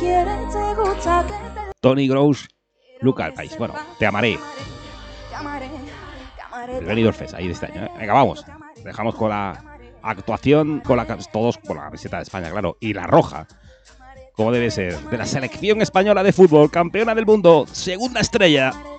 Tony Gross, Luca al país. Bueno, te amaré. El Benidorm Fest, ahí de este año. Venga, vamos. Dejamos con la actuación, todos con la camiseta de España, claro, y la roja, como debe ser, de la selección española de fútbol, campeona del mundo, segunda estrella.